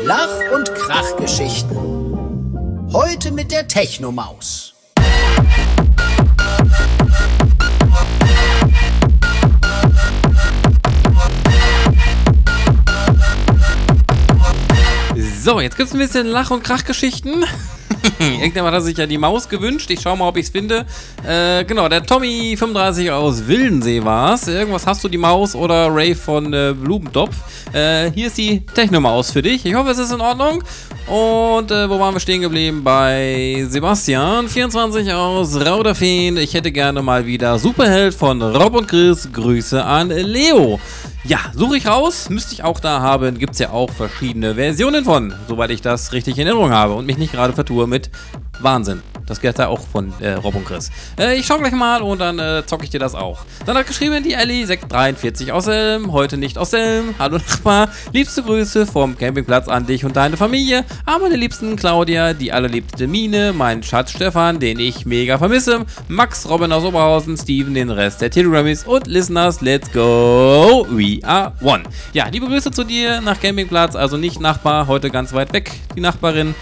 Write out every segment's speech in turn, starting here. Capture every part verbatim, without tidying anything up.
Lach- und Krachgeschichten. Heute mit der Technomaus. So, jetzt gibt's ein bisschen Lach- und Krachgeschichten. Irgendjemand hat sich ja die Maus gewünscht. Ich schau mal, ob ich's finde. Äh, genau, der Tommy fünfunddreißig aus Wildensee war's. Irgendwas hast du, die Maus oder Ray von äh, Blumentopf. Äh, hier ist die Technomaus für dich. Ich hoffe, es ist in Ordnung. Und äh, wo waren wir stehen geblieben? Bei Sebastian vierundzwanzig aus Rauderfehn. Ich hätte gerne mal wieder Superheld von Rob und Chris. Grüße an Leo. Ja, suche ich raus, müsste ich auch da haben, gibt's ja auch verschiedene Versionen von, soweit ich das richtig in Erinnerung habe und mich nicht gerade vertue mit Wahnsinn. Das gehört ja auch von äh, Rob und Chris. Äh, ich schau gleich mal und dann äh, zocke ich dir das auch. Dann hat geschrieben die Ellie sechs dreiundvierzig aus Selm, heute nicht aus Selm. Hallo Nachbar, liebste Grüße vom Campingplatz an dich und deine Familie. An meine liebsten Claudia, die allerliebste Mine, meinen Schatz Stefan, den ich mega vermisse, Max, Robin aus Oberhausen, Steven, den Rest der Telegrammies und Listeners, let's go, we are one. Ja, liebe Grüße zu dir nach Campingplatz, also nicht Nachbar, heute ganz weit weg, die Nachbarin.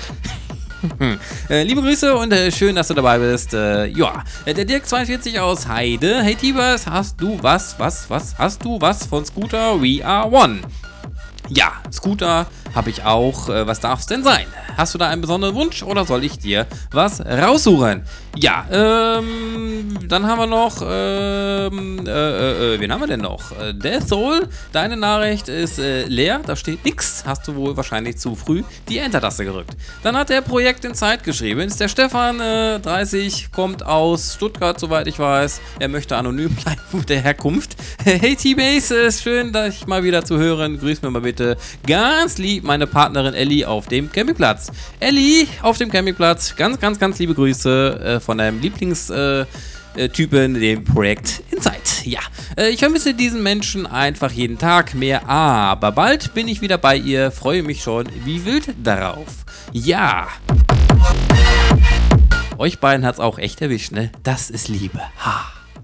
äh, liebe Grüße und äh, schön, dass du dabei bist. Äh, ja, äh, der Dirk zweiundvierzig aus Heide. Hey Tibers, hast du was, was, was, hast du was von Scooter We Are One? Ja, Scooter habe ich auch. Äh, was darf es denn sein? Hast du da einen besonderen Wunsch oder soll ich dir was raussuchen? Ja, ähm, dann haben wir noch, ähm, äh, äh, wen haben wir denn noch? Äh, Death Soul, deine Nachricht ist äh, leer, da steht nix. Hast du wohl wahrscheinlich zu früh die Enter-Taste gedrückt. Dann hat der Projekt in Zeit geschrieben. Ist der Stefan, äh, dreißig, kommt aus Stuttgart, soweit ich weiß. Er möchte anonym bleiben mit der Herkunft. Hey T-Base, ist schön, dich mal wieder zu hören. Grüß mir mal bitte ganz lieb meine Partnerin Ellie auf dem Campingplatz. Ellie auf dem Campingplatz, ganz, ganz, ganz liebe Grüße äh, von deinem Lieblingstypen, äh, dem Projekt Insight. Ja, äh, ich vermisse diesen Menschen einfach jeden Tag mehr, aber bald bin ich wieder bei ihr, freue mich schon wie wild darauf. Ja, euch beiden hat's auch echt erwischt, ne? Das ist Liebe. Ha.